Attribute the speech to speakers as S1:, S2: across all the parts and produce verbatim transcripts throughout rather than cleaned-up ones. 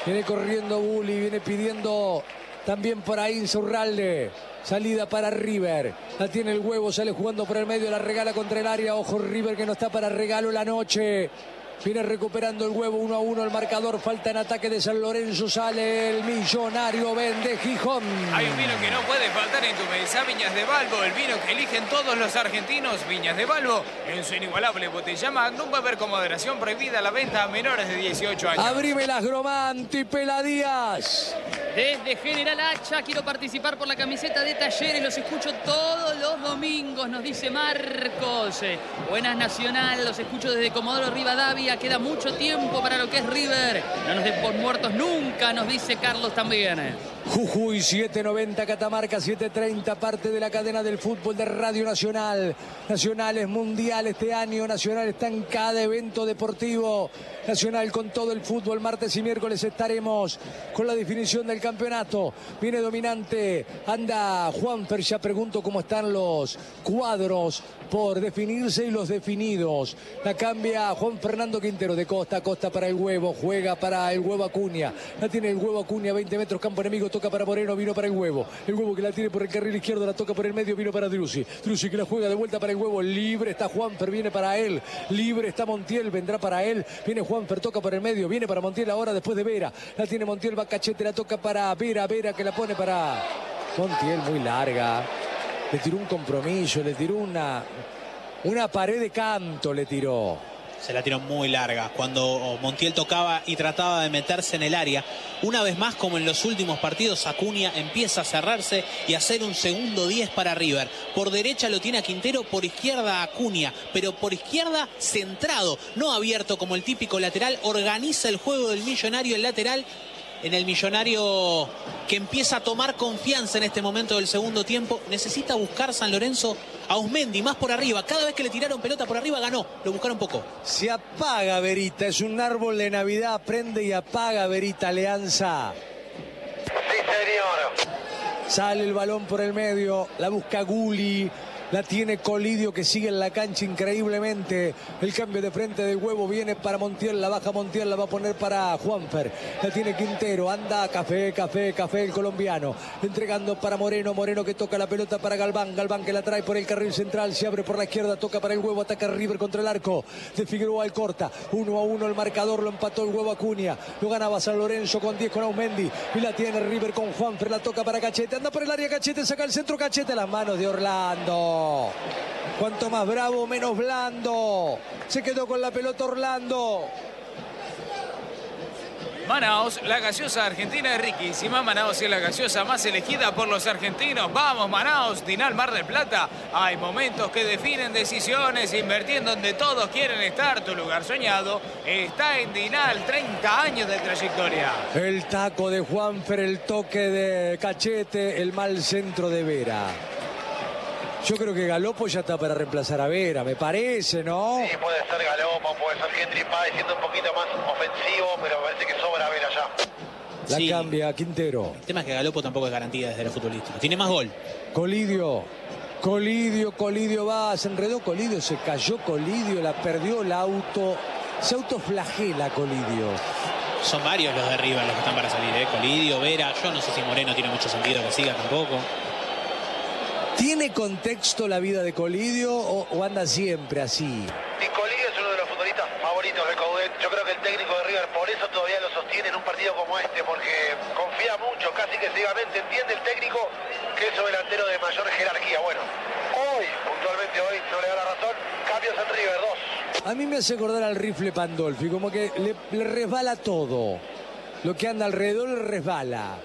S1: Viene corriendo Bulli, viene pidiendo también por ahí Insaurralde. Salida para River. La tiene el Huevo, sale jugando por el medio, la regala contra el área. Ojo River que no está para regalo la noche. Viene recuperando el Huevo, uno a uno el marcador. Falta en ataque de San Lorenzo. Sale el millonario Ben de Gijón.
S2: Hay un vino que no puede faltar en tu mesa, Viñas de Balbo. El vino que eligen todos los argentinos. Viñas de Balbo, en su inigualable botella Magnum. Va a haber con moderación prohibida la venta a menores de dieciocho años.
S1: Abrime las Gromanti, Peladías.
S3: Desde General Hacha quiero participar por la camiseta de Talleres. Los escucho todos los domingos, nos dice Marcos. Buenas Nacional, los escucho desde Comodoro Rivadavia. Queda mucho tiempo para lo que es River. No nos den por muertos nunca, nos dice Carlos también.
S1: Jujuy siete noventa, Catamarca siete treinta, parte de la cadena del fútbol de Radio Nacional. Nacional es mundial este año, Nacional está en cada evento deportivo. Nacional con todo el fútbol, martes y miércoles estaremos con la definición del campeonato. Viene dominante, anda Juanfer, ya pregunto cómo están los cuadros por definirse y los definidos. La cambia Juan Fernando Quintero de costa a costa para el Huevo, juega para el Huevo Acuña. La tiene el Huevo Acuña, veinte metros, campo enemigo, toca para Moreno, vino para el Huevo. El Huevo que la tiene por el carril izquierdo, la toca por el medio, vino para Driussi. Driussi que la juega de vuelta para el Huevo, libre está Juanfer, viene para él. Libre está Montiel, vendrá para él. Viene Juanfer, toca por el medio, viene para Montiel ahora después de Vera. La tiene Montiel, va Cachete, la toca para Vera, Vera que la pone para Montiel, muy larga. Le tiró un compromiso, le tiró una... Una pared de canto le tiró.
S4: Se la tiró muy larga. Cuando Montiel tocaba y trataba de meterse en el área, una vez más, como en los últimos partidos, Acuña empieza a cerrarse y a hacer un segundo diez para River. Por derecha lo tiene a Quintero, por izquierda a Acuña, pero por izquierda centrado, no abierto como el típico lateral. Organiza el juego del millonario el lateral. En el millonario que empieza a tomar confianza en este momento del segundo tiempo. Necesita buscar San Lorenzo a Auzmendi más por arriba. Cada vez que le tiraron pelota por arriba ganó. Lo buscaron poco.
S1: Se apaga Verita. Es un árbol de Navidad. Prende y apaga Verita Alianza.
S5: Sí, señor.
S1: Sale el balón por el medio. La busca Gulli. La tiene Colidio que sigue en la cancha increíblemente. El cambio de frente del Huevo viene para Montiel. La baja Montiel, la va a poner para Juanfer. La tiene Quintero. Anda Café, Café, Café el colombiano. Entregando para Moreno. Moreno que toca la pelota para Galván. Galván que la trae por el carril central. Se abre por la izquierda. Toca para el Huevo. Ataca River contra el arco de Figueroa Alcorta. Uno a uno el marcador. Lo empató el Huevo Acuña. Lo ganaba San Lorenzo con diez con Auzmendi. Y la tiene River con Juanfer. La toca para Cachete. Anda por el área Cachete. Saca el centro Cachete. A las manos de Orlando. Cuanto más bravo, menos blando. Se quedó con la pelota Orlando.
S2: Manaos, la gaseosa argentina es riquísima. Manaos es la gaseosa más elegida por los argentinos. Vamos, Manaos, Dinal Mar del Plata. Hay momentos que definen decisiones, invirtiendo donde todos quieren estar. Tu lugar soñado está en Dinal, treinta años de trayectoria.
S1: El taco de Juanfer, el toque de Cachete, el mal centro de Vera. Yo creo que Galopo ya está para reemplazar a Vera, me parece, ¿no?
S5: Sí, puede ser Galopo, puede ser Hendry Páez siendo un poquito más ofensivo, pero me parece que sobra Vera ya.
S1: La
S4: Sí.
S1: cambia Quintero.
S4: El tema es que Galopo tampoco es garantía desde lo futbolístico. Tiene más gol.
S1: Colidio. Colidio, Colidio va, se enredó Colidio, se cayó Colidio, la perdió el auto. Se autoflagela Colidio.
S4: Son varios los de River los que están para salir, ¿eh? Colidio, Vera. Yo no sé si Moreno tiene mucho sentido que siga tampoco.
S1: ¿Tiene contexto la vida de Colidio o, o anda siempre así?
S5: Y Colidio es uno de los futbolistas favoritos de Coudet. Yo creo que el técnico de River por eso todavía lo sostiene en un partido como este, porque confía mucho, casi que ciegamente entiende el técnico que es un delantero de mayor jerarquía. Bueno, hoy, puntualmente hoy, no le da la razón, cambios en River, dos.
S1: A mí me hace acordar al rifle Pandolfi, como que le, le resbala todo. Lo que anda alrededor le resbala.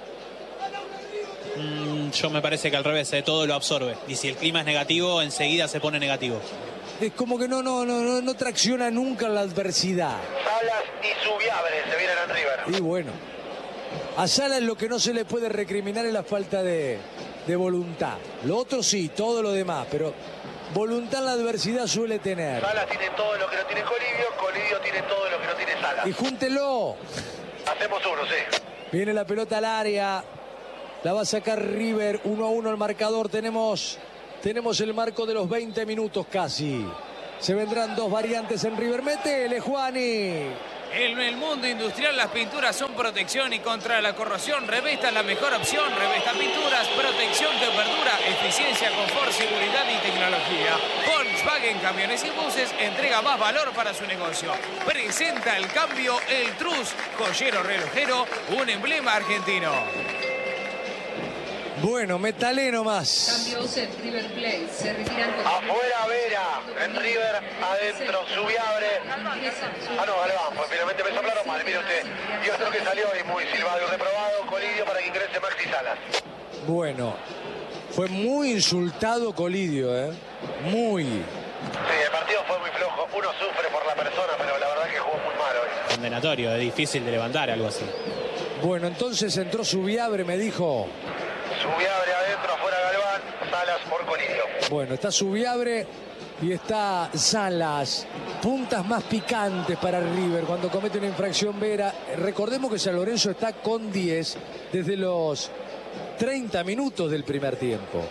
S4: Mm, yo me parece que al revés, ¿eh? Todo lo absorbe. Y si el clima es negativo, enseguida se pone negativo.
S1: Es como que no, no, no, no, no tracciona nunca la adversidad.
S5: Salas y Subiabre se vienen en River.
S1: Y bueno, a Salas lo que no se le puede recriminar es la falta de, de voluntad. Lo otro sí, todo lo demás, pero voluntad la adversidad suele tener.
S5: Salas tiene todo lo que no tiene Colidio, Colidio tiene todo lo que no tiene Salas.
S1: Y júntelo.
S5: Hacemos uno, sí.
S1: Viene la pelota al área. La va a sacar River, uno a uno el marcador. Tenemos, tenemos el marco de los veinte minutos casi. Se vendrán dos variantes en River. Métele, Juani.
S2: En el mundo industrial las pinturas son protección y contra la corrosión. Revesta es la mejor opción. Revesta Pinturas, protección que perdura, eficiencia, confort, seguridad y tecnología. Volkswagen Camiones y Buses entrega más valor para su negocio. Presenta el cambio El Trus, joyero relojero, un emblema argentino.
S1: Bueno, metaleno más.
S6: Cambio set, River Plate, se retiran con...
S5: Afuera Vera, en River, adentro Subiabre. Ah, no, Galván, pues finalmente me soplaron mal, mire usted. Y otro que salió y muy silbado y reprobado, Colidio para que ingrese Maxi Salas.
S1: Bueno, fue muy insultado Colidio, ¿eh? Muy.
S5: Sí, el partido fue muy flojo. Uno sufre por la persona, pero la verdad que jugó muy mal hoy.
S4: Condenatorio, es difícil de levantar algo así.
S1: Bueno, entonces entró Subiabre, me dijo.
S5: Subiabre adentro, afuera Galván, Salas por Colidio.
S1: Bueno, está Subiabre y está Salas. Puntas más picantes para River cuando comete una infracción Vera. Recordemos que San Lorenzo está con diez desde los treinta minutos del primer tiempo.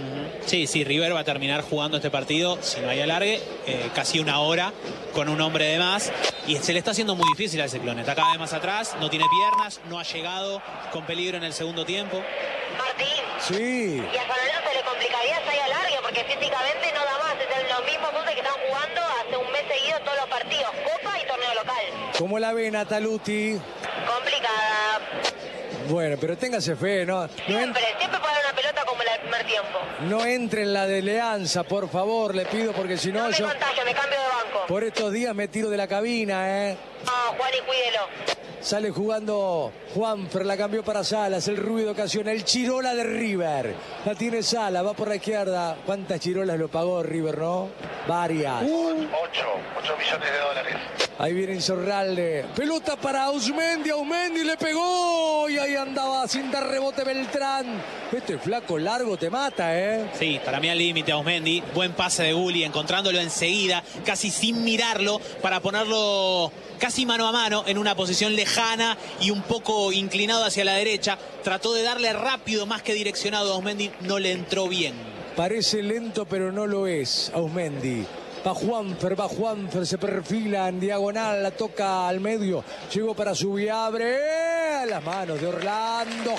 S4: Sí, sí, River va a terminar jugando este partido, si no hay alargue, eh, casi una hora con un hombre de más. Y se le está haciendo muy difícil al Ciclón. Está cada vez más atrás, no tiene piernas, no ha llegado con peligro en el segundo tiempo.
S7: Martín.
S1: Sí.
S7: Y a San Lorenzo le complicaría si hay alargue porque físicamente no da más. Es en los mismos puntos que están jugando hace un mes seguido todos los partidos, Copa y torneo local.
S1: ¿Cómo la ven, Ataluti?
S7: Complicada.
S1: Bueno, pero téngase fe, ¿no? No, en-
S7: Siempre, siempre puede haber una pelota como la del primer tiempo.
S1: no entre en la de Leanza, por favor, le pido, porque si
S7: No,
S1: no,
S7: me
S1: yo
S7: contagio, me cambio de banco.
S1: por estos días me tiro de la cabina, ¿eh?
S7: No, Juan, y cuídelo.
S1: Sale jugando Juanfer, la cambió para Salas, el ruido ocasiona el Chirola de River. La tiene Salas, va por la izquierda. ¿Cuántas Chirolas lo pagó River, no? Varias.
S5: Ocho, ocho millones de dólares.
S1: Ahí viene Insorralde. Pelota para Ausmendi, Ausmendi le pegó y ahí andaba sin dar rebote Beltrán. Este flaco largo te mata, ¿eh?
S4: Sí, para mí al límite Ausmendi. Buen pase de Gulli, encontrándolo enseguida, casi sin mirarlo, para ponerlo casi mano a mano en una posición lejana y un poco inclinado hacia la derecha. Trató de darle rápido más que direccionado a Ausmendi, no le entró bien.
S1: Parece lento, pero no lo es, Ausmendi. Va Juanfer, va Juanfer, se perfila en diagonal, la toca al medio. Llegó para Subiabre. A las manos de Orlando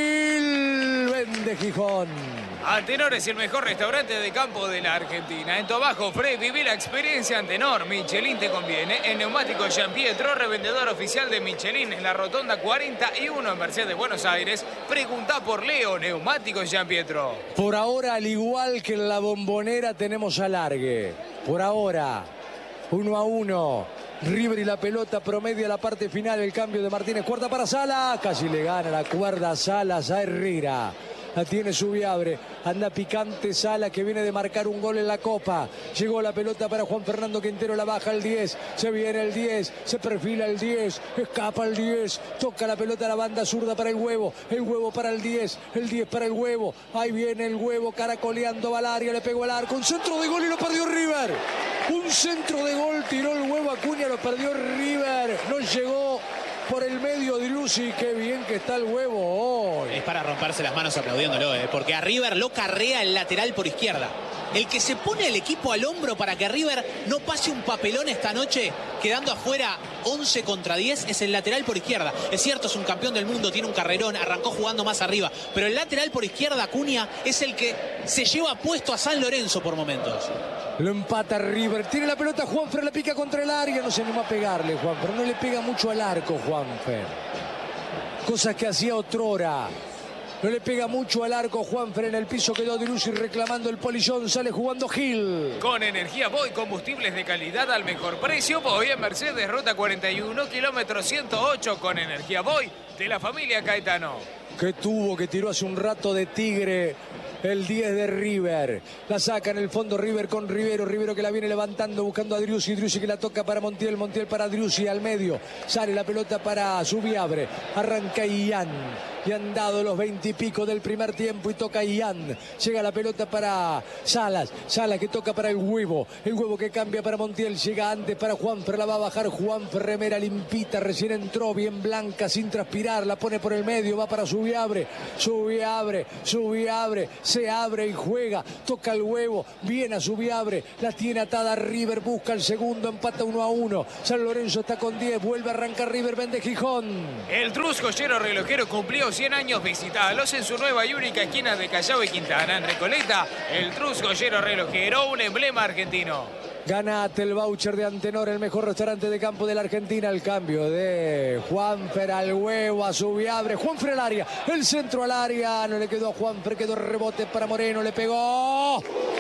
S1: Gil. Vende Gijón.
S2: Antenor es el mejor restaurante de campo de la Argentina. En tu abajo, Fred, viví la experiencia Antenor. Michelin te conviene. En Neumáticos Jean Pietro, revendedor oficial de Michelin en la Rotonda cuarenta y uno en Mercedes, Buenos Aires. Pregunta por Leo, Neumáticos Jean Pietro.
S1: Por ahora, al igual que en la Bombonera, tenemos alargue. Por ahora, uno a uno. River y la pelota promedia la parte final. El cambio de Martínez. Cuarta para Salas. Casi le gana la cuerda Salas a Herrera. La tiene Subiabre, anda picante Sala que viene de marcar un gol en la Copa. Llegó la pelota para Juan Fernando Quintero, la baja el diez, se viene el diez, se perfila el diez, escapa el diez, toca la pelota a la banda zurda para el Huevo, el Huevo para el diez, el diez para el Huevo, ahí viene el Huevo caracoleando Valaria, le pegó al arco, un centro de gol y lo perdió River. Un centro de gol, tiró el Huevo Acuña, lo perdió River, no llegó por el medio de Lucy, qué bien que está el Huevo hoy.
S4: Es para romperse las manos aplaudiéndolo, ¿eh? Porque a River lo carrea el lateral por izquierda. El que se pone el equipo al hombro para que River no pase un papelón esta noche, quedando afuera once contra diez, es el lateral por izquierda. Es cierto, es un campeón del mundo, tiene un carrerón, arrancó jugando más arriba, pero el lateral por izquierda, Acuña, es el que se lleva puesto a San Lorenzo por momentos.
S1: Lo empata River, tiene la pelota Juanfer, la pica contra el área, no se anima a pegarle Juanfer, no le pega mucho al arco Juanfer. Cosas que hacía otrora. No le pega mucho al arco Juanfer, en el piso quedó Di Lucy reclamando el polillón, sale jugando Gil.
S2: Con energía Boy, combustibles de calidad al mejor precio. Boy en Mercedes, ruta cuarenta y uno, kilómetro ciento ocho. Con energía Boy, de la familia Caetano.
S1: Que tuvo, que tiró hace un rato de Tigre el diez de River. La saca en el fondo River con Rivero. Rivero que la viene levantando, buscando a Driussi. Driussi que la toca para Montiel. Montiel para Driussi al medio. Sale la pelota para Subiabre. Arranca Ian. y han dado los veintipico del primer tiempo y toca Ian. Llega la pelota para Salas. Salas que toca para el Huevo. El Huevo que cambia para Montiel. Llega antes para Juanfer. La va a bajar Juanfer. Remera limpita. Recién entró bien blanca sin transpirar. La pone por el medio. Va para Subiabre. Subiabre. Subiabre. Se abre y juega. Toca el Huevo. Viene a Subiabre. La tiene atada River. Busca el segundo. Empata uno a uno. San Lorenzo está con diez. Vuelve a arrancar River. Vende Gijón.
S2: El Trus Joyero Relojero cumplió cien años. Visitalos en su nueva y única esquina de Callao y Quintana. En Recoleta, el Trus Joyero Relojero, un emblema argentino.
S1: Ganate el voucher de Antenor, el mejor restaurante de campo de la Argentina. El cambio de Juanfer al Huevo, a Subiabre. Juanfer al área, el centro al área. No le quedó a Juanfer, quedó rebote para Moreno. Le pegó.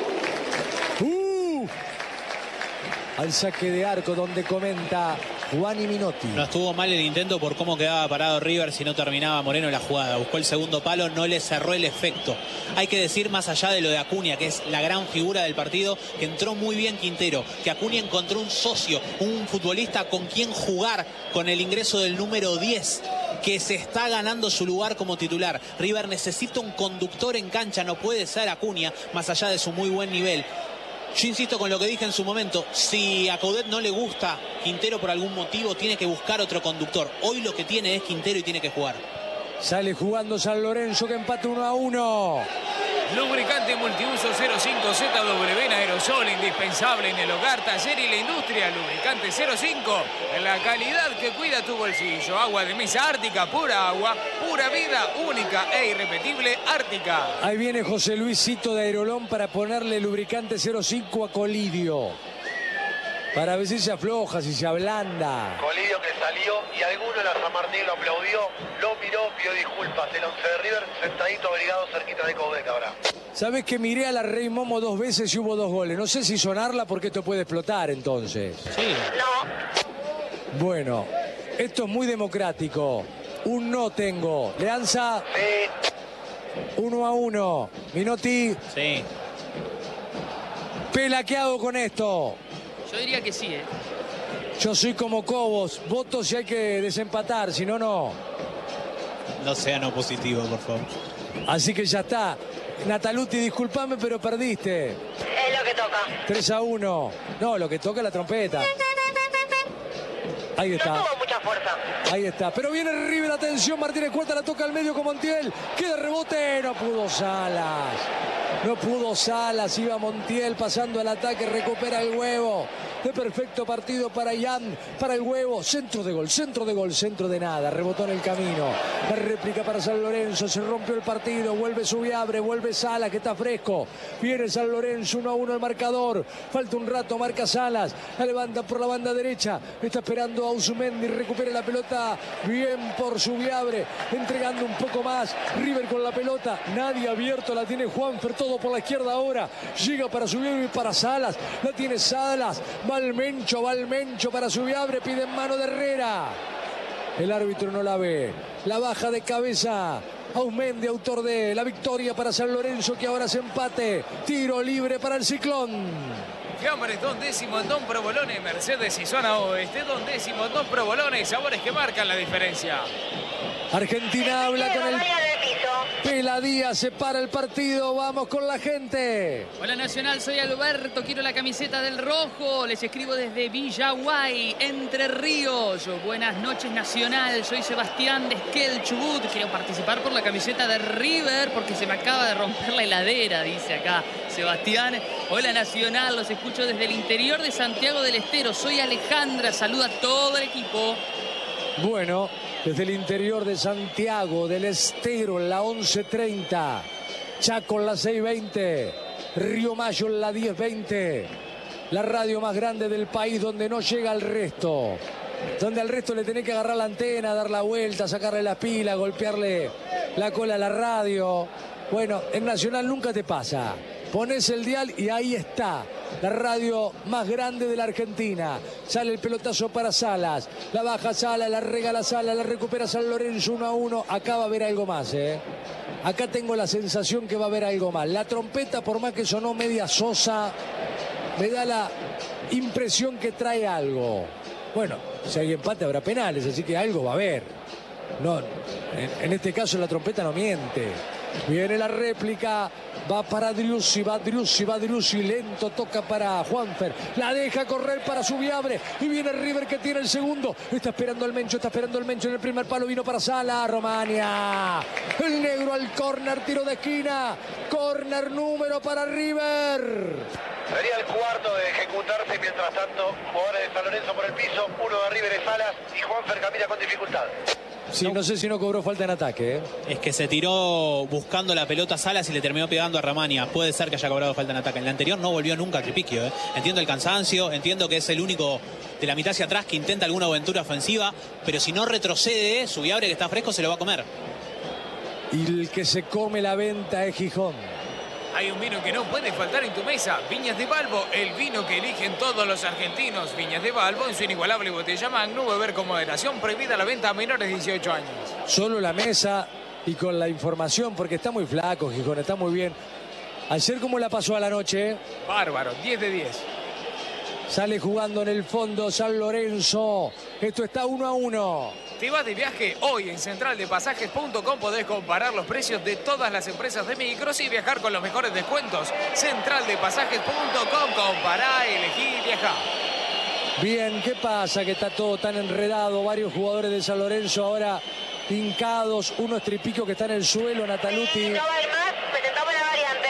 S1: Uh, al saque de arco donde comenta Juan y Minotti.
S4: No estuvo mal el intento por cómo quedaba parado River si no terminaba Moreno la jugada. Buscó el segundo palo, no le cerró el efecto. Hay que decir, más allá de lo de Acuña, que es la gran figura del partido, que entró muy bien Quintero, que Acuña encontró un socio, un futbolista con quien jugar con el ingreso del número diez, que se está ganando su lugar como titular. River necesita un conductor en cancha, no puede ser Acuña, más allá de su muy buen nivel. Yo insisto con lo que dije en su momento, si a Coudet no le gusta Quintero por algún motivo, tiene que buscar otro conductor. Hoy lo que tiene es Quintero y tiene que jugar.
S1: Sale jugando San Lorenzo que empata uno a uno.
S2: Lubricante multiuso cero cinco Z W en aerosol, indispensable en el hogar, taller y la industria. Lubricante cero cinco, la calidad que cuida tu bolsillo. Agua de mesa Ártica, pura agua, pura vida, única e irrepetible Ártica.
S1: Ahí viene José Luisito de Aerolón para ponerle lubricante cero cinco a Colidio. Para ver si se afloja, si se ablanda.
S5: Colidio que salió y alguno en la San Martín lo aplaudió, lo miró, pidió disculpas. El once de River sentadito abrigado cerquita de Coudet ahora.
S1: Sabés que miré a la Rey Momo dos veces y hubo dos goles. No sé si sonarla porque esto puede explotar entonces.
S4: Sí.
S7: No.
S1: Bueno, esto es muy democrático. Un no tengo. Leanza.
S5: Sí.
S1: Uno a uno. Minotti.
S4: Sí.
S1: Pela, ¿qué hago con esto?
S3: Yo diría que sí, ¿eh?
S1: Yo soy como Cobos. Voto si hay que desempatar, si no, no.
S4: No sea no positivo, por favor.
S1: Así que ya está. Nataluti, discúlpame, pero perdiste.
S7: Es lo que toca.
S1: tres a uno. No, lo que toca es la trompeta. Ahí
S7: No
S1: está.
S7: tuvo mucha fuerza.
S1: Ahí está. Pero viene River, atención, Martínez Cuesta la toca al medio con Montiel. Queda rebote, no pudo Salas. No pudo Salas, iba Montiel pasando al ataque, recupera el Huevo. De perfecto partido para Ian, para el Huevo. Centro de gol, centro de gol, centro de nada. Rebotó en el camino. La réplica para San Lorenzo, se rompió el partido. Vuelve Subiabre, vuelve Salas, que está fresco. Viene San Lorenzo, uno a uno el marcador. Falta un rato, marca Salas. La levanta por la banda derecha. Está esperando a Usumendi, recupera la pelota. Bien por Subiabre, entregando un poco más. River con la pelota. Nadie abierto, la tiene Juanfer, todo por la izquierda ahora. Llega para Subiabre y para Salas. La tiene Salas. Va el Mencho, va el Mencho para Subiabre, pide en mano de Herrera. El árbitro no la ve. La baja de cabeza. Aumendi, autor de la victoria para San Lorenzo, que ahora se empate. Tiro libre para el Ciclón.
S2: Fiambres, don décimo en Don Provolone, Mercedes y zona oeste. Don décimo en Don Provolone, sabores que marcan la diferencia.
S1: Argentina habla con el
S7: Vaya de piso.
S1: Pela Díaz, se para el partido, vamos con la gente.
S3: Hola Nacional, soy Alberto, quiero la camiseta del rojo. Les escribo desde Villaguay, Entre Ríos. Buenas noches Nacional, soy Sebastián de Esquel, Chubut. Quiero participar por la camiseta de River porque se me acaba de romper la heladera, dice acá Sebastián. Hola Nacional, los escucho desde el interior de Santiago del Estero. Soy Alejandra, saluda a todo el equipo.
S1: Bueno, desde el interior de Santiago del Estero en la once treinta, Chaco en la seis veinte, Río Mayo en la diez veinte, la radio más grande del país donde no llega el resto, donde al resto le tenés que agarrar la antena, dar la vuelta, sacarle las pilas, golpearle la cola a la radio. Bueno, en Nacional nunca te pasa. Pones el dial y ahí está, la radio más grande de la Argentina. Sale el pelotazo para Salas, la baja Salas, la regala Salas, la recupera San Lorenzo uno a uno. Acá va a haber algo más, ¿eh? Acá tengo la sensación que va a haber algo más. La trompeta, por más que sonó media sosa, me da la impresión que trae algo. Bueno, si hay empate habrá penales, así que algo va a haber. No, en, en este caso la trompeta no miente. Viene la réplica, va para Driussi, va Driussi, va Driussi, lento, toca para Juanfer, la deja correr para Subiabre y viene River que tiene el segundo, está esperando el Mencho, está esperando el Mencho en el primer palo, vino para Sala, Romania, el negro al córner, tiro de esquina, córner número para River.
S5: Sería el cuarto de ejecutarse, mientras tanto, jugadores de San Lorenzo por el piso, uno de River es Salas y Juanfer camina con dificultad.
S1: Sí, no sé si no cobró falta en ataque, ¿eh?
S4: Es que se tiró buscando la pelota a Salas y le terminó pegando a Ramania. Puede ser que haya cobrado falta en ataque. En la anterior no volvió nunca a Tripiquio, ¿eh? Entiendo el cansancio, entiendo que es el único de la mitad hacia atrás que intenta alguna aventura ofensiva, pero si no retrocede, Subiabre, que está fresco, se lo va a comer.
S1: Y el que se come la venta es Gijón.
S2: Hay un vino que no puede faltar en tu mesa. Viñas de Balbo, el vino que eligen todos los argentinos. Viñas de Balbo en su inigualable botella Magnum. Beber con moderación. Prohibida la venta a menores de dieciocho años.
S1: Solo la mesa y con la información, porque está muy flaco, Gijón, está muy bien. Ayer, ¿cómo la pasó a la noche?
S2: Bárbaro, diez de diez.
S1: Sale jugando en el fondo San Lorenzo. Esto está uno a uno.
S2: Te vas de viaje hoy en central de pasajes punto com. Podés comparar los precios de todas las empresas de micros y viajar con los mejores descuentos. central de pasajes punto com. Compará, elegí y viajá.
S1: Bien, ¿qué pasa? Que está todo tan enredado. Varios jugadores de San Lorenzo ahora hincados. Uno es Tripiquio que está en el suelo, Nataluti.
S7: No va a ir más, presentamos la variante.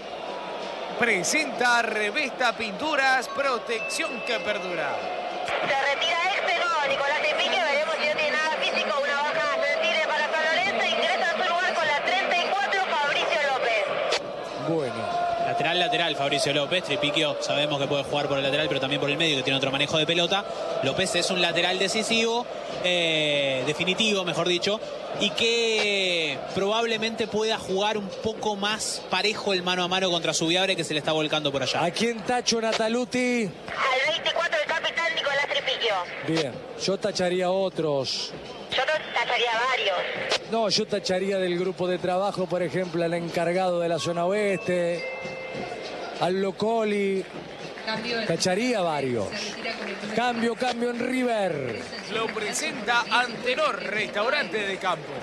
S2: Presenta Revesta Pinturas, protección que perdura.
S7: Se retira Exego, Nicolás Tripiquio, veremos si no tiene nada físico, una baja sensible para San Lorenzo, ingresa a su lugar con la treinta y cuatro, Fabricio López.
S1: Bueno.
S4: Lateral, lateral, Fabricio López. Tripiquio sabemos que puede jugar por el lateral, pero también por el medio, que tiene otro manejo de pelota. López es un lateral decisivo, eh, definitivo, mejor dicho, y que probablemente pueda jugar un poco más parejo el mano a mano contra Subiabre, que se le está volcando por allá.
S1: ¿A quién tacho, Nataluti?
S7: Al veinticuatro, el capitán Nicolás Tripiquio.
S1: Bien, yo tacharía a otros.
S7: Yo tacharía varios.
S1: No, yo tacharía del grupo de trabajo, por ejemplo, al encargado de la zona oeste, al Locoli.
S6: Cambio en-
S1: Tacharía varios.
S6: Se retira con el primer-
S1: Cambio, cambio en River.
S2: Lo presenta Antenor, restaurante de campo.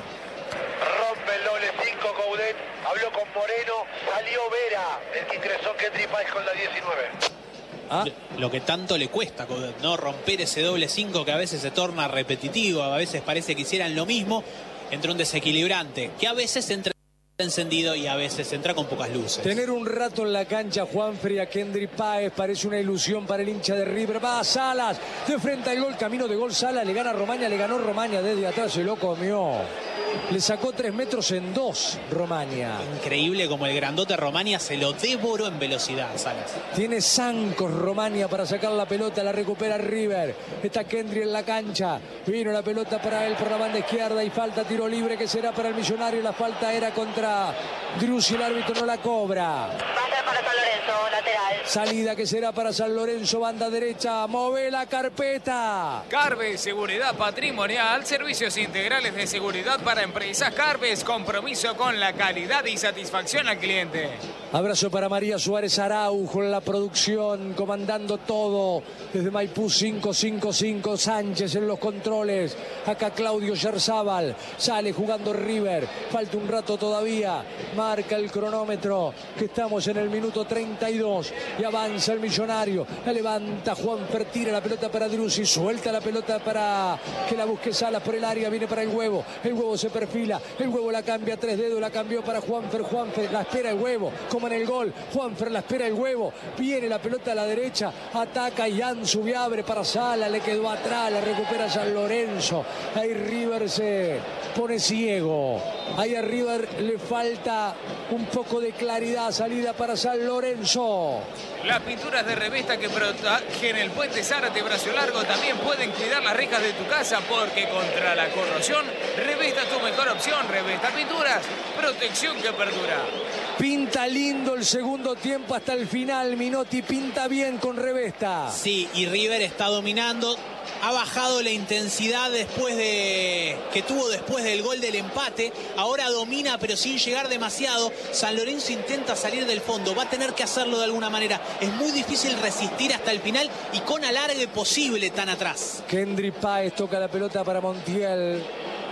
S5: Rompe el doble cinco, Coudet. Habló con Moreno. Salió Vera, el que ingresó Kendry Páez con la diecinueve.
S1: Ah,
S4: Lo que tanto le cuesta, ¿no? Romper ese doble cinco que a veces se torna repetitivo, a veces parece que hicieran lo mismo, entre un desequilibrante que a veces entra encendido y a veces entra con pocas luces.
S1: tener un rato en la cancha Juanfri a Kendry Páez parece una ilusión para el hincha de River. Va a Salas, de frente al gol, camino de gol Salas, le gana a Romaña, le ganó Romaña desde atrás, se lo comió. Le sacó tres metros en dos Romaña.
S4: Increíble como el grandote Romania se lo devoró en velocidad, Salas.
S1: Tiene zancos Romaña para sacar la pelota, la recupera River. Está Kendry en la cancha. Vino la pelota para él por la banda izquierda y falta, tiro libre que será para el Millonario. La falta era contra Driussi, el árbitro no la cobra.
S7: Va a ser para San Lorenzo, lateral.
S1: Salida que será para San Lorenzo, banda derecha. Move la carpeta.
S2: Carves, seguridad patrimonial, servicios integrales de seguridad para empresas. Carves, compromiso con la calidad y satisfacción al cliente.
S1: Abrazo para María Suárez Araujo en la producción, comandando todo. Desde Maipú cinco cinco cinco, Sánchez en los controles. Acá Claudio Yerzábal. Sale jugando River. Falta un rato todavía. Marca el cronómetro que estamos en el minuto treinta y dos. Y avanza el Millonario. La levanta Juanfer, tira la pelota para Driussi. Suelta la pelota para que la busque Salas por el área. Viene para el Huevo. El Huevo se perfila. El Huevo la cambia a tres dedos. La cambió para Juanfer. Juanfer la espera el Huevo. Como en el gol. Juanfer la espera el Huevo. Viene la pelota a la derecha. Ataca Ian Subiabre para Sala. Le quedó atrás. La recupera San Lorenzo. Ahí River se pone ciego. Ahí a River le falta un poco de claridad. Salida para San Lorenzo.
S2: Las pinturas de Revesta que protegen el puente Zárate Brazo Largo también pueden cuidar las rejas de tu casa, porque contra la corrosión, Revesta es tu mejor opción. Revesta Pinturas, protección que perdura.
S1: Pinta lindo el segundo tiempo hasta el final. Minotti pinta bien con Revesta.
S4: Sí, y River está dominando. Ha bajado la intensidad después de que tuvo después del gol del empate. Ahora domina, pero sin llegar demasiado. San Lorenzo intenta salir del fondo. Va a tener que hacerlo de alguna manera. Es muy difícil resistir hasta el final y con alargue posible tan atrás.
S1: Kendry Páez toca la pelota para Montiel.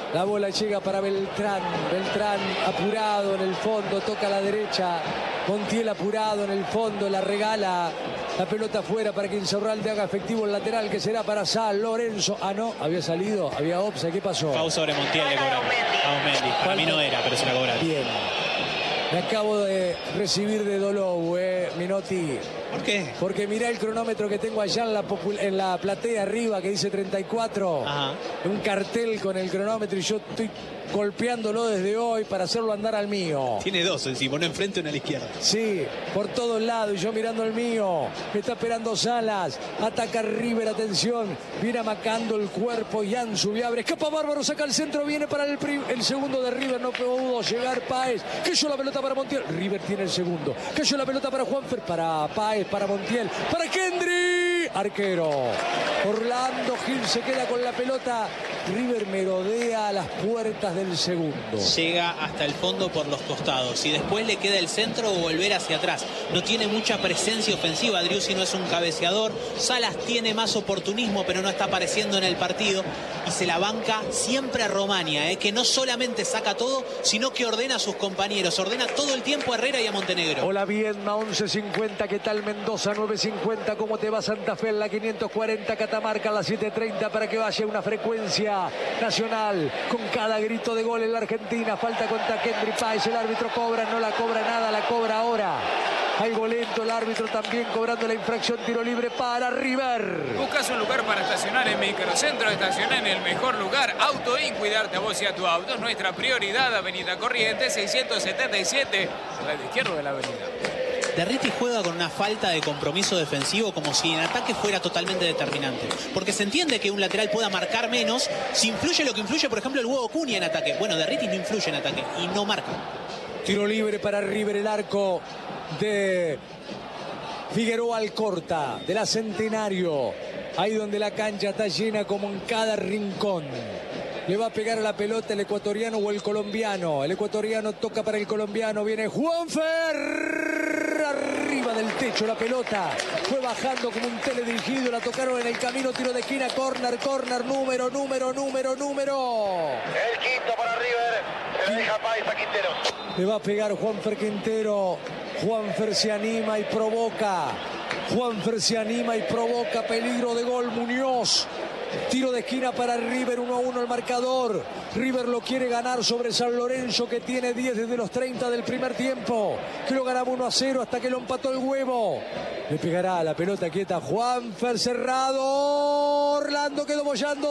S1: La bola llega para Beltrán. Beltrán apurado en el fondo, toca a la derecha. Montiel apurado en el fondo, la regala. La pelota afuera para que Insaurralde haga efectivo el lateral, que será para San Lorenzo. Ah, no, había salido, había offside. ¿Qué pasó?
S4: Fau sobre Montiel le cobraron. A Osmendi. Para mí no era, pero se la cobraron.
S1: Bien. Me acabo de recibir de Dolobu, eh, Minotti.
S4: ¿Por qué?
S1: Porque mirá el cronómetro que tengo allá en la, en la platea arriba, que dice treinta y cuatro.
S4: Ajá.
S1: Un cartel con el cronómetro y yo estoy golpeándolo desde hoy para hacerlo andar al mío.
S4: Tiene dos encima, uno enfrente y uno a la izquierda.
S1: Sí, por todos lados, y yo mirando el mío. Me está esperando Salas. Ataca River, atención. Viene amacando el cuerpo Ian Subiabre. Escapa Bárbaro, saca el centro, viene para el, el segundo de River. No pudo llegar Páez. Cayó la pelota para Montiel. River tiene el segundo. Cayó la pelota para Juanfer, para Páez, para Montiel, para Kendry. Arquero. Orlando Gil se queda con la pelota. River merodea a las puertas del segundo.
S4: Llega hasta el fondo por los costados y después le queda el centro o volver hacia atrás. No tiene mucha presencia ofensiva. Driussi no es un cabeceador. Salas tiene más oportunismo, pero no está apareciendo en el partido. Y se la banca siempre a Romania, ¿eh? Que no solamente saca todo, sino que ordena a sus compañeros. Ordena todo el tiempo a Herrera y a Montenegro.
S1: Hola Viedma, once cincuenta. ¿Qué tal Mendoza? nueve cincuenta. ¿Cómo te va Santa Fe en la quinientos cuarenta? Catamarca en la siete treinta para que vaya una frecuencia nacional con cada grito de gol en la Argentina. Falta contra Kendry Páez. El árbitro cobra, no la cobra nada, la cobra ahora. Algo lento el árbitro también cobrando la infracción. Tiro libre para River.
S2: Buscas un lugar para estacionar en Microcentro. Estaciona en el mejor lugar. AutoIn, cuidarte a vos y a tu auto es nuestra prioridad. Avenida Corrientes seiscientos setenta y siete, al lado izquierdo de la avenida.
S4: Derriti juega con una falta de compromiso defensivo, como si en ataque fuera totalmente determinante. Porque se entiende que un lateral pueda marcar menos si influye lo que influye, por ejemplo, el Huevo Cunha en ataque. Bueno, Derriti no influye en ataque y no marca.
S1: Tiro libre para River, el arco de Figueroa Alcorta, de la Centenario. Ahí donde la cancha está llena como en cada rincón. Le va a pegar a la pelota el ecuatoriano o el colombiano. El ecuatoriano toca para el colombiano. Viene Juanfer. Arriba del techo la pelota. Fue bajando como un teledirigido. La tocaron en el camino. Tiro de esquina. Corner, corner. Número, número, número, número.
S5: El quinto para River. Se le deja Páez a Quintero.
S1: Le va a pegar Juanfer Quintero. Juanfer se anima y provoca. Juanfer se anima y provoca. Peligro de gol Muñoz. Tiro de esquina para River, uno a uno el marcador. River lo quiere ganar sobre San Lorenzo, que tiene diez desde los treinta del primer tiempo. Que lo ganaba uno a cero hasta que lo empató el Huevo. Le pegará la pelota quieta Juanfer, cerrado. Orlando quedó bollando.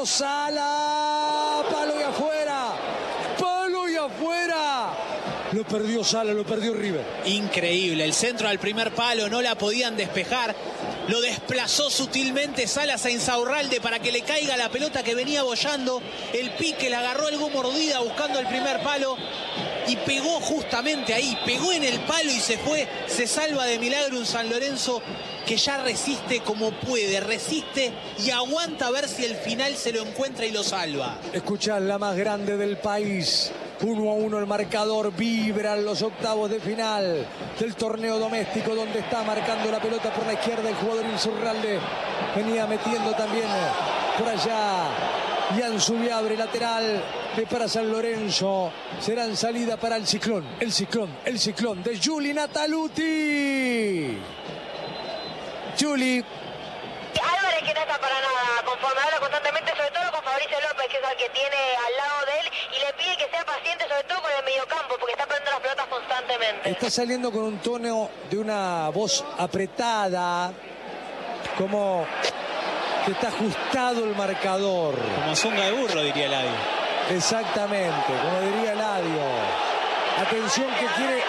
S1: Sala. Palo y afuera. Palo y afuera. Lo perdió Sala, lo perdió River.
S4: Increíble, el centro al primer palo, no la podían despejar. Lo desplazó sutilmente Salas a Insaurralde para que le caiga la pelota que venía bollando. El pique la agarró algo mordida buscando el primer palo y pegó justamente ahí, pegó en el palo y se fue. Se salva de milagro un San Lorenzo que ya resiste como puede, resiste y aguanta a ver si el final se lo encuentra y lo salva.
S1: Escuchad, la más grande del país. Uno a uno el marcador, vibran los octavos de final del torneo doméstico, donde está marcando la pelota por la izquierda el jugador Insaurralde. Venía metiendo también por allá Ian Subiabre, lateral de para San Lorenzo. Será en salida para el ciclón, el ciclón, el ciclón de Juli Nataluti. Juli.
S7: Álvarez, que no está para nada conforme, habla constantemente, sobre todo con Fabricio López, que es el que tiene al lado de él, y le pide que sea paciente, sobre todo con el mediocampo, porque está perdiendo las pelotas constantemente.
S1: Está saliendo con un tono de una voz apretada, como que está ajustado el marcador.
S4: Como zunga de burro, diría Eladio.
S1: Exactamente, como diría Eladio. Atención que quiere...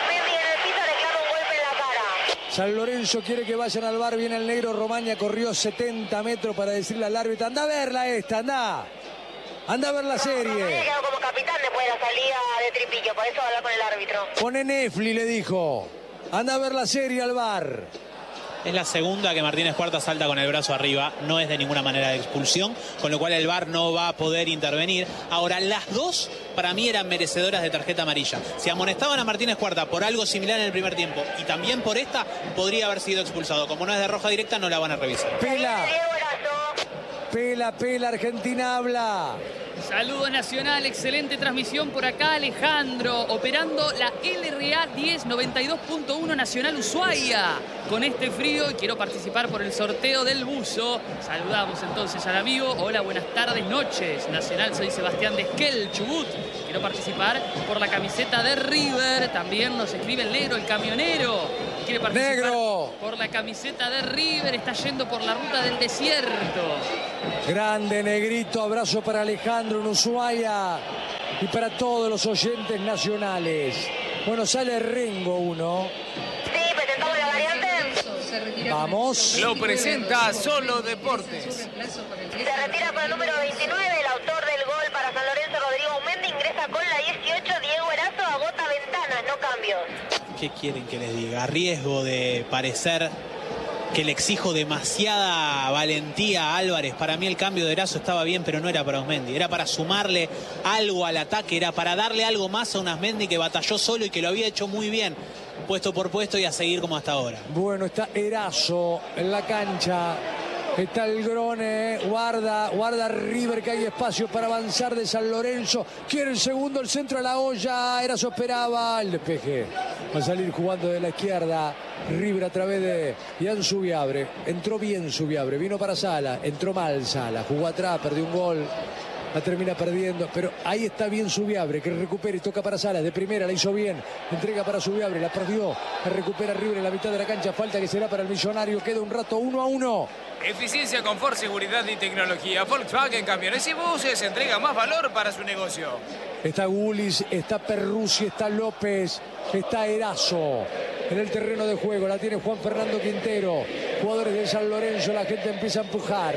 S1: San Lorenzo quiere que vayan al bar, viene el negro Romaña, corrió setenta metros para decirle al árbitro, anda a verla esta, anda, anda a ver la serie.
S7: Romaña quedó como capitán después de la salida de Tripillo, por eso va a hablar con el árbitro.
S1: Pone Nefli, le dijo, anda a ver la serie al bar.
S4: Es la segunda que Martínez Cuarta salta con el brazo arriba, no es de ninguna manera de expulsión, con lo cual el V A R no va a poder intervenir. Ahora, las dos para mí eran merecedoras de tarjeta amarilla. Si amonestaban a Martínez Cuarta por algo similar en el primer tiempo y también por esta, podría haber sido expulsado. Como no es de roja directa, no la van a revisar.
S1: Pela, pela, pela, Argentina habla.
S3: Saludos Nacional, excelente transmisión por acá Alejandro, operando la L R A diez noventa y dos punto uno Nacional Ushuaia. Con este frío y quiero participar por el sorteo del buzo. Saludamos entonces al amigo. Hola, buenas tardes, noches. Nacional, soy Sebastián de Esquel, Chubut. Quiero participar por la camiseta de River. También nos escribe el negro, el camionero. Quiere participar
S1: Negro.
S3: por la camiseta de River. Está yendo por la ruta del desierto.
S1: Grande, Negrito. Abrazo para Alejandro en Ushuaia y para todos los oyentes nacionales. Bueno, sale Rengo uno.
S7: Sí, presentamos la variante.
S1: Vamos.
S2: Lo presenta Solo Deportes.
S7: Se retira con el número veintinueve, el autor del gol para San Lorenzo, Rodrigo Aumendi. Ingresa con la dieciocho, Diego Erazo. Agota ventanas, no cambios.
S4: ¿Qué quieren que les diga? A riesgo de parecer que le exijo demasiada valentía a Álvarez. Para mí el cambio de Erazo estaba bien, pero no era para Osmendi. Era para sumarle algo al ataque, era para darle algo más a un Osmendi que batalló solo y que lo había hecho muy bien, puesto por puesto, y a seguir como hasta ahora.
S1: Bueno, está Erazo en la cancha. Está el Grone, guarda, guarda River, que hay espacio para avanzar de San Lorenzo. Quiere el segundo, el centro a la olla. Erazo esperaba el despeje. Va a salir jugando de la izquierda. River a través de Ian Subiabre. Entró bien Subiabre, vino para Sala. Entró mal Sala, jugó atrás, perdió un gol. La termina perdiendo, pero ahí está bien Subiabre, que recupera y toca para Salas. De primera la hizo bien, entrega para Subiabre, la perdió. La recupera River en la mitad de la cancha. Falta que será para el Millonario. Queda un rato uno a uno.
S2: Eficiencia, confort, seguridad y tecnología. Volkswagen Camiones y Buses entrega más valor para su negocio.
S1: Está Gulis, está Perruzzi, está López, está Erazo en el terreno de juego. La tiene Juan Fernando Quintero. Jugadores de San Lorenzo, la gente empieza a empujar.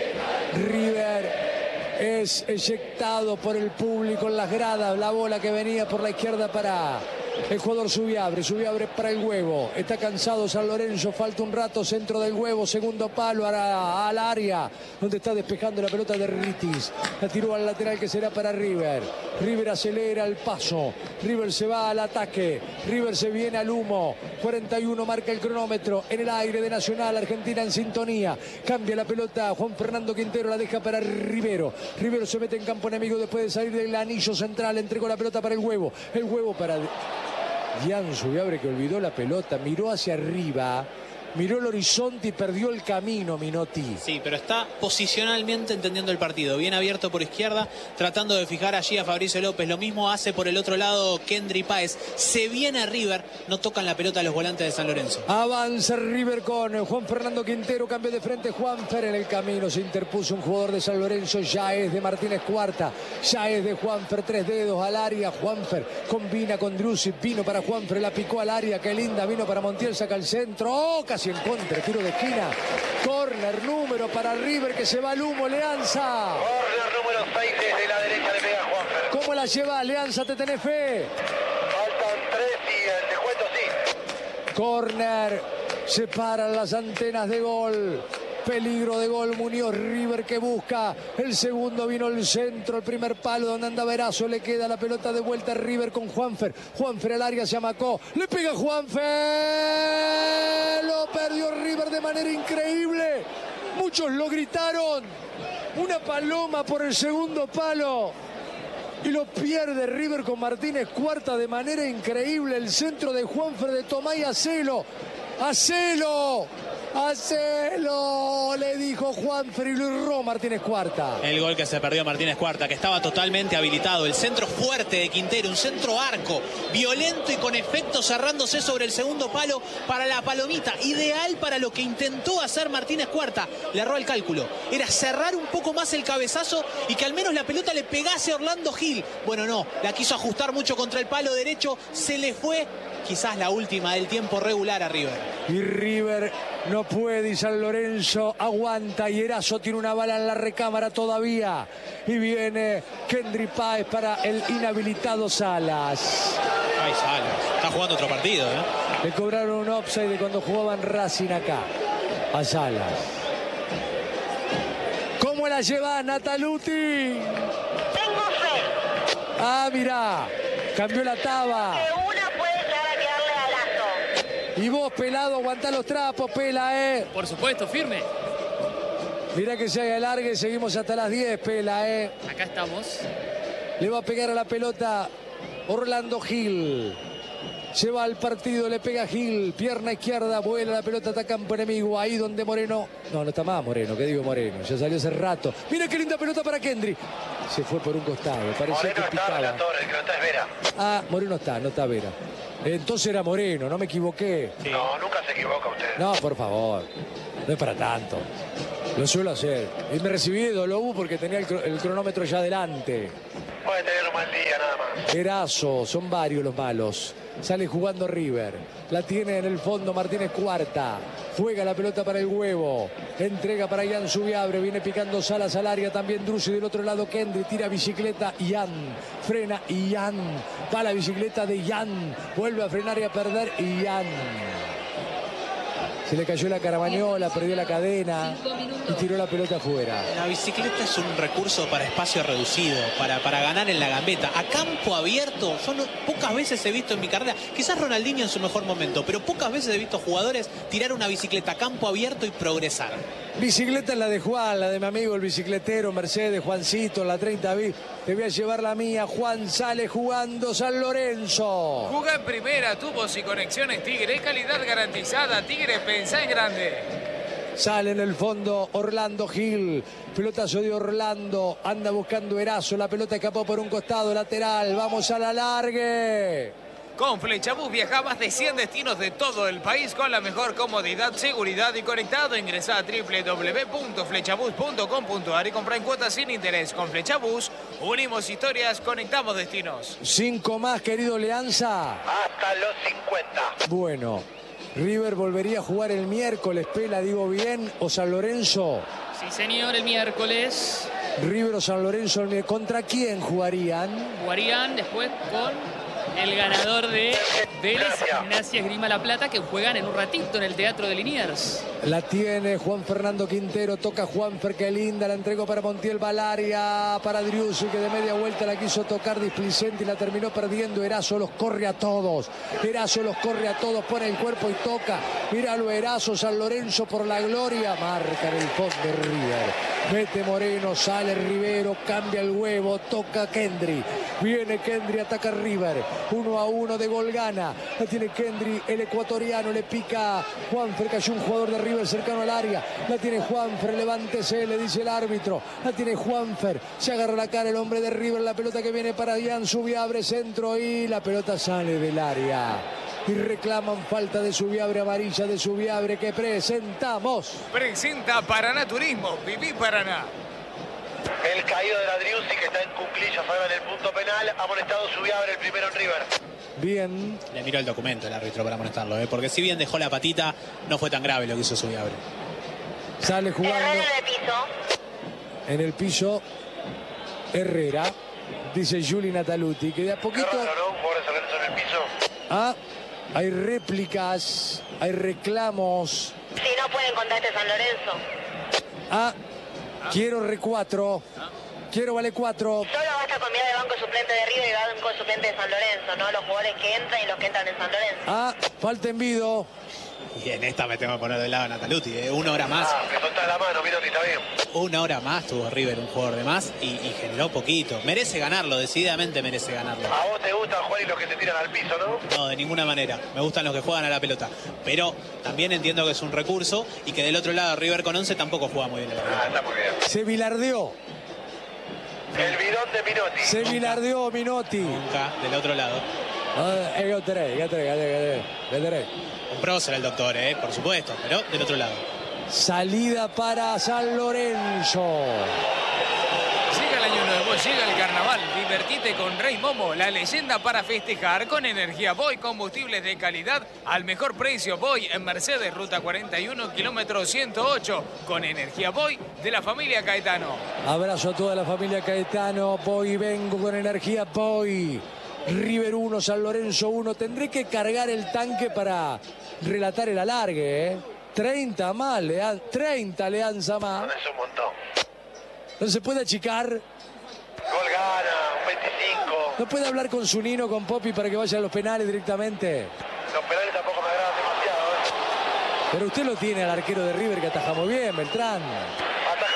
S1: River es eyectado por el público en las gradas. La bola que venía por la izquierda para el jugador Subiabre. Subiabre para el Huevo. Está cansado San Lorenzo. Falta un rato. Centro del Huevo. Segundo palo al área, donde está despejando la pelota de Ritis. La tiró al lateral, que será para River. River acelera el paso. River se va al ataque. River se viene al humo. cuarenta y uno marca el cronómetro. En el aire de Nacional. Argentina en sintonía. Cambia la pelota. Juan Fernando Quintero la deja para Rivero. Rivero se mete en campo enemigo después de salir del anillo central. Entregó la pelota para el Huevo. El Huevo para Ian Subiabre, que olvidó la pelota. Miró hacia arriba. Miró el horizonte y perdió el camino, Minotti.
S4: Sí, pero está posicionalmente entendiendo el partido. Bien abierto por izquierda, tratando de fijar allí a Fabricio López. Lo mismo hace por el otro lado Kendry Páez. Se viene a River, no tocan la pelota a los volantes de San Lorenzo.
S1: Avanza River con Juan Fernando Quintero. Cambio de frente Juanfer. En el camino se interpuso un jugador de San Lorenzo. Ya es de Martínez Cuarta. Ya es de Juanfer. Tres dedos al área. Juanfer combina con Drussi. Vino para Juanfer. La picó al área. Qué linda. Vino para Montiel. Saca el centro. ¡Oh! Casi en contra, tiro de esquina. Corner número para River, que se va al humo. Leanza.
S5: Corner número seis, desde la derecha le pega Juanfer.
S1: ¿Cómo la lleva Leanza? ¿Te tenés fe?
S5: Faltan tres y el descuento sí.
S1: Corner. Se paran las antenas de gol. Peligro de gol. Muñoz. River que busca el segundo. Vino el centro, el primer palo donde andaba Erazo. Le queda la pelota de vuelta a River con Juanfer. Juanfer al área, se amacó. Le pega Juanfer. Lo perdió River de manera increíble. Muchos lo gritaron. Una paloma por el segundo palo. Y lo pierde River con Martínez Cuarta de manera increíble. El centro de Juanfer, de Tomás y hacelo. ¡Hacelo! ¡Hacelo! Le dijo Juanfer y lo erró Martínez Cuarta.
S4: El gol que se perdió Martínez Cuarta, que estaba totalmente habilitado. El centro fuerte de Quintero, un centro arco, violento y con efecto, cerrándose sobre el segundo palo para la palomita. Ideal para lo que intentó hacer Martínez Cuarta. Le erró el cálculo. Era cerrar un poco más el cabezazo y que al menos la pelota le pegase a Orlando Gil. Bueno, no, la quiso ajustar mucho contra el palo derecho. Se le fue quizás la última del tiempo regular a River.
S1: Y River no puede, y San Lorenzo aguanta, y Erazo tiene una bala en la recámara todavía. Y viene Kendry Páez para el inhabilitado Salas.
S4: Ay, Salas, está jugando otro partido, ¿eh?
S1: Le cobraron un offside de cuando jugaban Racing acá a Salas. ¿Cómo la lleva Nataluti?
S7: Tengo fe.
S1: Ah, mirá, cambió la taba.
S7: Que una puede llegar a quedarle a Erazo.
S1: Y vos, Pelado, aguantá los trapos, Pela, ¿eh?
S3: Por supuesto, firme.
S1: Mirá que se haga alargue, seguimos hasta las diez, Pela, ¿eh?
S3: Acá estamos.
S1: Le va a pegar a la pelota Orlando Gil. Se va al partido, le pega Gil, pierna izquierda, vuela la pelota, está campo enemigo, ahí donde Moreno... No, no está más Moreno, ¿qué digo Moreno? Ya salió hace rato. Mira qué linda pelota para Kendry. Se fue por un costado, parecía
S5: Moreno
S1: que
S5: está,
S1: picaba.
S5: relator, el que no está es Vera.
S1: Ah, Moreno está, no está Vera. Entonces era Moreno, no me equivoqué.
S4: Sí.
S5: No, nunca se equivoca usted.
S1: No, por favor, no es para tanto. Lo suelo hacer. Y me recibí de W porque tenía el, cro- el cronómetro ya adelante.
S5: Puede tener un mal día nada más.
S1: Erazo, son varios los malos. Sale jugando River. La tiene en el fondo Martínez Cuarta. Juega la pelota para el huevo. Entrega para Ian Subiabre. Viene picando Salas al área. También Drusi del otro lado. Kendry tira bicicleta. Ian. Frena Ian. Va la bicicleta de Ian. Vuelve a frenar y a perder Ian. Se le cayó la carabañola, perdió la cadena y tiró la pelota afuera.
S4: La bicicleta es un recurso para espacio reducido, para, para ganar en la gambeta. A campo abierto, yo no, pocas veces he visto en mi carrera, quizás Ronaldinho en su mejor momento, pero pocas veces he visto jugadores tirar una bicicleta a campo abierto y progresar.
S1: Bicicleta es la de Juan, la de mi amigo el bicicletero, Mercedes, Juancito, la treinta B. Te voy a llevar la mía. Juan sale jugando San Lorenzo.
S2: Juga en primera, tubos y conexiones Tigre, calidad garantizada. Tigre, pensá en grande.
S1: Sale en el fondo Orlando Gil. Pelotazo de Orlando. Anda buscando Erazo. La pelota escapó por un costado lateral. Vamos a la largue.
S2: Con Flechabús viaja a más de cien destinos de todo el país con la mejor comodidad, seguridad y conectado. Ingresá a doble u doble u doble u punto flechabús punto com punto a r y compra en cuotas sin interés. Con Flechabús unimos historias, conectamos destinos.
S1: Cinco más, querido Leanza.
S5: Hasta los cincuenta.
S1: Bueno, River volvería a jugar el miércoles, Pela, digo bien, o San Lorenzo.
S3: Sí, señor, el miércoles.
S1: River o San Lorenzo, el miércoles. ¿Contra quién jugarían?
S3: Jugarían después con el ganador de Vélez, Gimnasia Esgrima La Plata, que juegan en un ratito en el Teatro de Liniers.
S1: La tiene Juan Fernando Quintero, toca Juanfer, qué linda, la entregó para Montiel Valaria, para Driussi, que de media vuelta la quiso tocar displicente y la terminó perdiendo. Erazo los corre a todos, Erazo los corre a todos, pone el cuerpo y toca. Míralo, Erazo, San Lorenzo por la gloria, marca en el fondo de River. Mete Moreno, sale Rivero, cambia el huevo, toca Kendry. Viene Kendry, ataca River. Uno a uno de gol gana. La tiene Kendry, el ecuatoriano, le pica Juanfer, cayó un jugador de River cercano al área. La tiene Juanfer, levántese, le dice el árbitro. La tiene Juanfer, se agarra la cara el hombre de River. La pelota que viene para Ian Subiabre, centro y la pelota sale del área. Y reclaman falta de Subiabre, amarilla de Subiabre que presentamos.
S2: Presenta Paraná Turismo, viví Paraná.
S5: El caído de la Driussi, que está en cuclillas ahora en el punto penal. Amonestado Subiabre, el primero en River.
S1: Bien.
S4: Le miró el documento el árbitro para amonestarlo, ¿eh? Porque si bien dejó la patita, no fue tan grave lo que hizo Subiabre.
S1: Sale jugando
S7: Herrera en el piso.
S1: en el piso Herrera, dice Juli Nataluti, que de a
S5: Qué
S1: poquito...
S5: raro, ¿no? Un jugador de San Lorenzo en el piso.
S1: Ah, hay réplicas, hay reclamos.
S7: Si no pueden contra este San Lorenzo.
S1: Ah, quiero re cuatro. Quiero vale cuatro.
S7: Solo basta con mirar el banco suplente de River y el banco suplente de San Lorenzo, ¿no? Los jugadores que entran y los que entran en San Lorenzo.
S1: Ah, falta en Vido.
S4: Y en esta me tengo que poner del lado de Nataluti, ¿eh? Una hora más.
S5: Ah, me soltás la mano, mira si está bien.
S4: Una hora más tuvo River, un jugador de más, y, y generó poquito. Merece ganarlo, decididamente merece ganarlo.
S5: A vos te gustan, Juan, y los que se tiran al piso, ¿no?
S4: No, de ninguna manera. Me gustan los que juegan a la pelota. Pero también entiendo que es un recurso y que del otro lado River con once tampoco juega muy bien a la pelota.
S5: Ah, está muy bien.
S1: Se bilardeó.
S5: El bidón de Minotti.
S1: Se bilardeó Minotti.
S4: Nunca del otro lado.
S1: Ah, eh, gateré, gateré, gateré, gateré.
S4: Un prócer el doctor, ¿eh? Por supuesto, pero del otro lado.
S1: Salida para San Lorenzo.
S2: Llega el año nuevo, llega el carnaval. Divertite con Rey Momo, la leyenda para festejar con energía Boy, combustibles de calidad al mejor precio. Boy en Mercedes, ruta cuarenta y uno, kilómetro ciento ocho, con energía Boy de la familia Caetano.
S1: Abrazo a toda la familia Caetano. Voy, vengo con energía, voy. River uno, San Lorenzo uno. Tendré que cargar el tanque para relatar el alargue, ¿eh? treinta más, Lean, treinta Leanza más.
S5: Es un montón.
S1: No se puede achicar.
S5: Gol gana, un veinticinco.
S1: No puede hablar con su Nino, con Popi para que vaya a los penales directamente.
S5: Los penales tampoco me agradan demasiado, ¿eh?
S1: Pero usted lo tiene al arquero de River que ataja muy bien, Beltrán.
S5: Ataja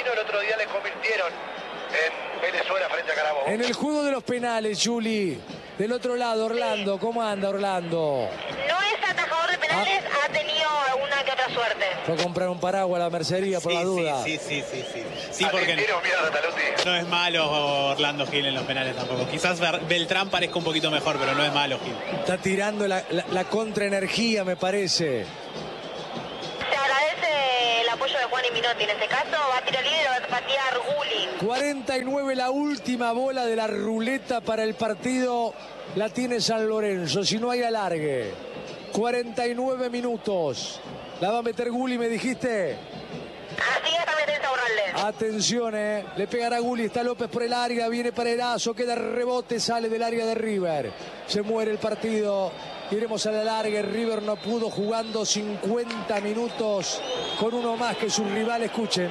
S5: Marino, el otro día le convirtieron en Venezuela frente a Carabobo.
S1: En el juego de los penales, Juli. Del otro lado, Orlando. ¿Cómo anda Orlando?
S7: No es atajador de penales, ah. ha tenido alguna que otra suerte.
S1: Fue a comprar un paraguas a la mercería por
S4: sí,
S1: la duda.
S4: Sí, sí, sí, sí. Sí, porque
S5: miedo,
S4: no es malo Orlando Gil en los penales tampoco. Quizás Beltrán parezca un poquito mejor, pero no es malo Gil.
S1: Está tirando la, la, la contraenergía, me parece.
S7: Se agradece el apoyo de Juan y Minotti. En este caso va a tirar libre y va a patear Gulli.
S1: cuarenta y nueve, la última bola de la ruleta para el partido. La tiene San Lorenzo, si no hay alargue. cuarenta y nueve minutos. La va a meter Gulli, me dijiste.
S7: Así es, también está Urralde.
S1: Atención, eh. Le pegará Gulli, está López por el área, viene para Erazo, queda rebote, sale del área de River. Se muere el partido. Iremos a la larga. River no pudo, jugando cincuenta minutos con uno más que su rival. Escuchen.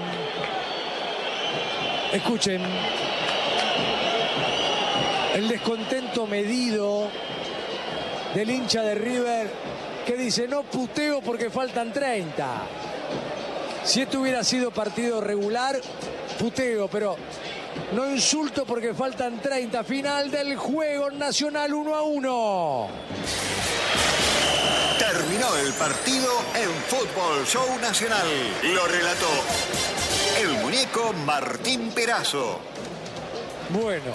S1: Escuchen. El descontento medido del hincha de River, que dice: no puteo porque faltan treinta. Si esto hubiera sido partido regular, puteo, pero no insulto porque faltan treinta. Final del juego, Nacional uno a uno.
S8: Terminó el partido en Fútbol Show Nacional. Lo relató el muñeco Martín Perazo.
S1: Bueno,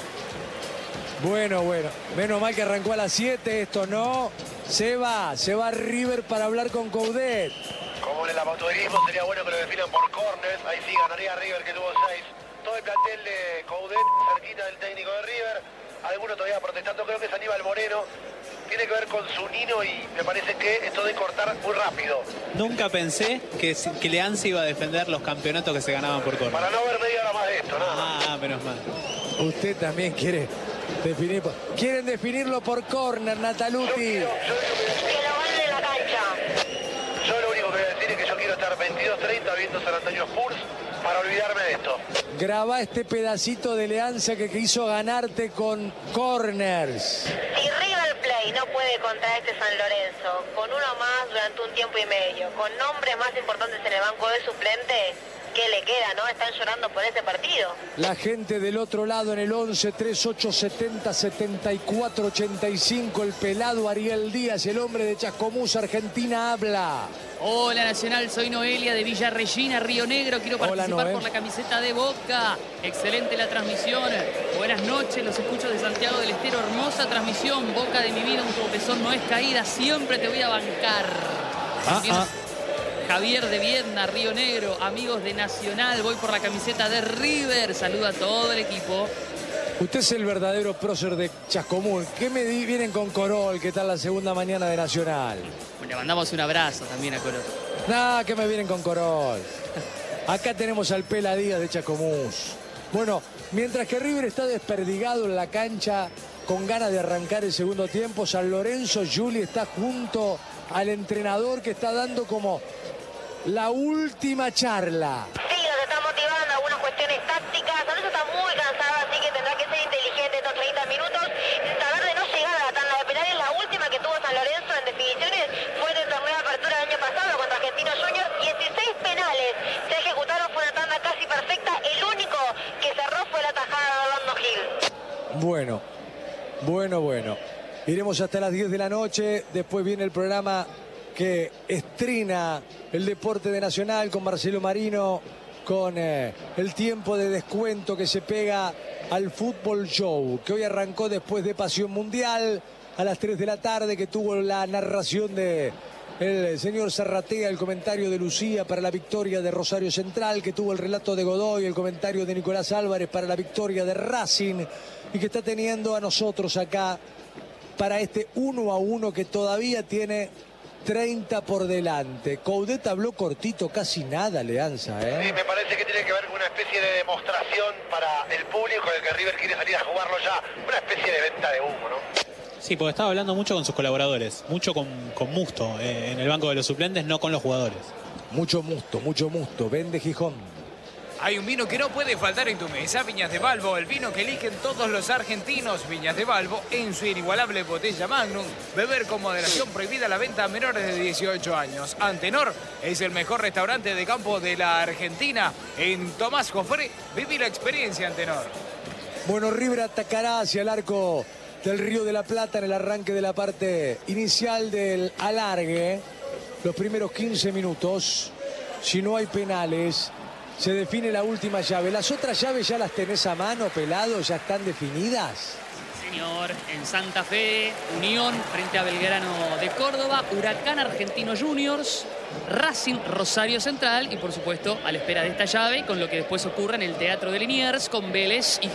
S1: bueno, bueno. Menos mal que arrancó a las siete, esto no. Se va, se va River para hablar con Coudet.
S5: Como en el amateurismo, sería bueno que lo definan por corners. Ahí sí ganaría River, que tuvo seis. Todo el plantel de Coudet cerquita del técnico de River. Algunos todavía protestando, creo que es Aníbal Moreno. Tiene que ver con su Nino y me parece que esto de cortar muy rápido.
S4: Nunca pensé que, que Leanza iba a defender los campeonatos que se ganaban por corner.
S5: Para no ver media hora más de esto, nada más.
S4: Ah, menos mal.
S1: Usted también quiere definir. Quieren definirlo por corner, Nataluti.
S5: Yo quiero, yo quiero
S7: Que lo ganen en la cancha.
S5: Yo lo único que voy a decir es que yo quiero estar veintidós treinta viendo San Antonio Spurs para olvidarme de esto.
S1: Graba este pedacito de Leanza que quiso ganarte con corners.
S7: Si River Plate no puede contra este San Lorenzo, con uno más durante un tiempo y medio, con nombres más importantes en el banco de suplentes, ¿qué le queda, no? Están llorando por ese partido.
S1: La gente del otro lado en el once, treinta y ocho, setenta, setenta y cuatro, ochenta y cinco. El pelado Ariel Díaz, el hombre de Chascomús, Argentina, habla.
S3: Hola Nacional, soy Noelia de Villa Regina, Río Negro. Quiero participar
S1: Hola,
S3: por la camiseta de Boca. Excelente la transmisión. Buenas noches, los escucho de Santiago del Estero. Hermosa transmisión. Boca de mi vida, un tropezón no es caída. Siempre te voy a bancar.
S1: Ah, ah.
S3: Javier de Viedma, Río Negro. Amigos de Nacional, voy por la camiseta de River. Saluda a todo el equipo.
S1: Usted es el verdadero prócer de Chascomún. ¿Qué me di? Vienen con Corol? ¿Qué tal la segunda mañana de Nacional?
S3: Le mandamos un abrazo también a Corol.
S1: Nah, que me vienen con Corol. Acá tenemos al Pela Díaz de Chascomús. Bueno, mientras que River está desperdigado en la cancha, con ganas de arrancar el segundo tiempo, San Lorenzo, Juli, está junto al entrenador que está dando como la última charla.
S7: Sí, los está motivando algunas cuestiones tácticas. San Lorenzo está muy cansado, así que tendrá que ser inteligente estos treinta minutos. Tratar de no llegar a la tanda de penales. La última que tuvo San Lorenzo en definiciones fue del torneo de apertura del año pasado contra Argentinos Juniors. dieciséis penales se ejecutaron, fue una tanda casi perfecta. El único que cerró fue la tajada de Orlando Gil.
S1: Bueno, bueno, bueno. Iremos hasta las diez de la noche. Después viene el programa que estrena el deporte de Nacional con Marcelo Marino, con eh, el tiempo de descuento que se pega al Fútbol Show, que hoy arrancó después de Pasión Mundial a las tres de la tarde, que tuvo la narración de el señor Zarratea, el comentario de Lucía para la victoria de Rosario Central, que tuvo el relato de Godoy, el comentario de Nicolás Álvarez para la victoria de Racing, y que está teniendo a nosotros acá para este uno a uno que todavía tiene treinta por delante. Coudet habló cortito, casi nada, Leanza, ¿eh?
S5: Sí, me parece que tiene que ver con una especie de demostración para el público de que River quiere salir a jugarlo ya. Una especie de venta de humo, ¿no?
S4: Sí, porque estaba hablando mucho con sus colaboradores, mucho con, con Musto eh, en el banco de los suplentes, no con los jugadores.
S1: Mucho musto, mucho musto. Vende Gijón.
S2: Hay un vino que no puede faltar en tu mesa, Viñas de Balbo, el vino que eligen todos los argentinos. Viñas de Balbo, en su inigualable botella Magnum. Beber con moderación, prohibida la venta a menores de dieciocho años. Antenor es el mejor restaurante de campo de la Argentina. En Tomás Jofré, viví la experiencia, Antenor.
S1: Bueno, River atacará hacia el arco del Río de la Plata en el arranque de la parte inicial del alargue. Los primeros quince minutos, si no hay penales, se define la última llave. ¿Las otras llaves ya las tenés a mano, Pelado? ¿Ya están definidas?
S3: Señor, en Santa Fe, Unión frente a Belgrano de Córdoba, Huracán Argentino Juniors, Racing Rosario Central y por supuesto a la espera de esta llave con lo que después ocurre en el Teatro de Liniers con Vélez y